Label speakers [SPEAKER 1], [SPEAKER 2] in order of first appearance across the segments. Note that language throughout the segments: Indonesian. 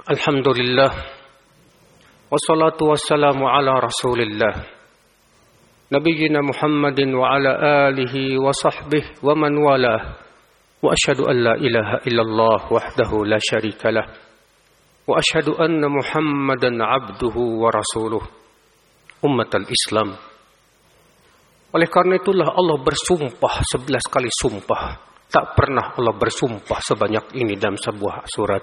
[SPEAKER 1] Alhamdulillah, wassalatu wassalamu ala rasulillah, nabiyyina Muhammadin wa ala alihi wa sahbihi wa man walah, wa ashhadu an la ilaha illallah wahdahu la syarika lah, wa ashhadu anna Muhammadan abduhu wa rasuluh, ummatal Islam. Oleh karena itulah Allah bersumpah 11 kali sumpah. Tak pernah Allah bersumpah sebanyak ini dalam sebuah surat.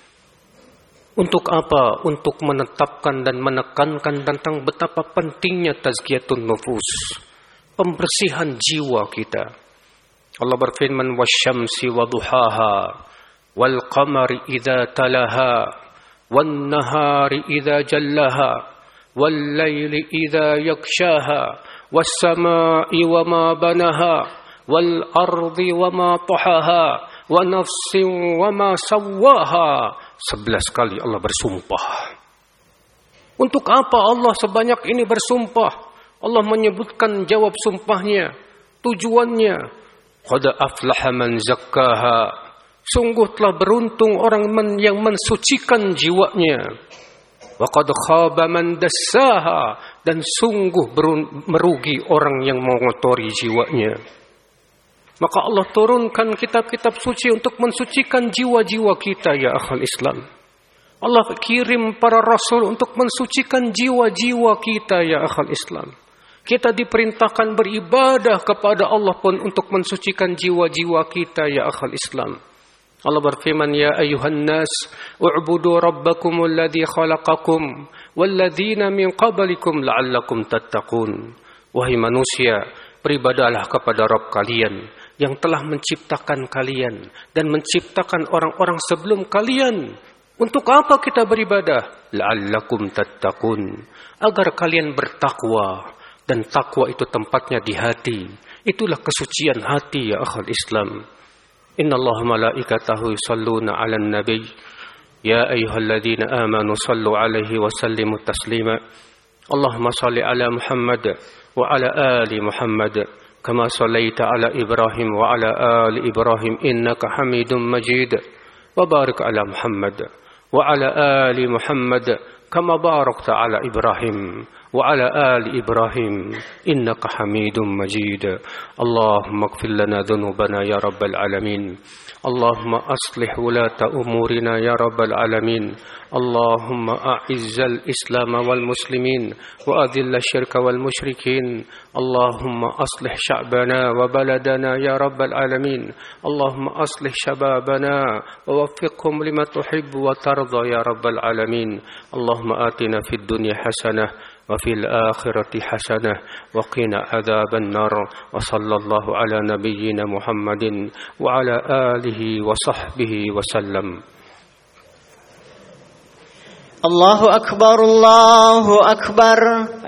[SPEAKER 1] Untuk apa? Untuk menetapkan dan menekankan tentang betapa pentingnya tazkiyatun nufus, pembersihan jiwa kita. Allah berfirman, wasyamsi waduhaha, wal qamari idza talaha, wan nahari idza jallaha, wal laili idza yakshaha, was samai wama banaha, wal ardi wama tahaha, wa nafsin wama sawwaha. 11 kali Allah bersumpah. Untuk apa Allah sebanyak ini bersumpah? Allah menyebutkan jawab sumpahnya, tujuannya. Qad aflaha man zakkaha. Sungguh telah beruntung orang yang mensucikan jiwanya. Wa qad khaba man dassaha. Dan sungguh merugi orang yang mengotori jiwanya. Maka Allah turunkan kitab-kitab suci untuk mensucikan jiwa-jiwa kita, ya akhal Islam. Allah kirim para rasul untuk mensucikan jiwa-jiwa kita, ya akhal Islam. Kita diperintahkan beribadah kepada Allah pun untuk mensucikan jiwa-jiwa kita, ya akhal Islam. Allah berfirman, ya ayuhan nas, u'budu rabbakumul ladzi khalaqakum walladzina min qablikum la'allakum tattaqun. Wahai manusia, beribadahlah kepada Rabb kalian yang telah menciptakan kalian dan menciptakan orang-orang sebelum kalian. Untuk apa kita beribadah? La'allakum tattaqun, agar kalian bertakwa. Dan takwa itu tempatnya di hati. Itulah kesucian hati, ya akhal Islam. Innallaha malaikatahu yusalluna 'alan nabiy ya ayyuhalladzina amanu sallu 'alaihi wa sallimu taslima. Allahumma shalli 'ala Muhammad wa 'ala ali Muhammad كما صليت على إبراهيم وعلى آل إبراهيم إنك حميد مجيد وبارك على محمد وعلى آل محمد كما باركت على إبراهيم وعلى آل إبراهيم إنك حميد مجيد اللهم اغفر لنا ذنوبنا يا رب العالمين اللهم أصلح ولاة أمورنا يا رب العالمين اللهم أعز الإسلام والمسلمين وأذل الشرك والمشركين اللهم أصلح شعبنا وبلدنا يا رب العالمين اللهم أصلح شبابنا ووفقهم لما تحب وترضى يا رب العالمين اللهم آتنا في الدنيا حسنة وفي الآخرة حسنة وقنا عذاب النار وصلى الله على نبينا محمد وعلى آله وصحبه وسلم.
[SPEAKER 2] الله أكبر الله أكبر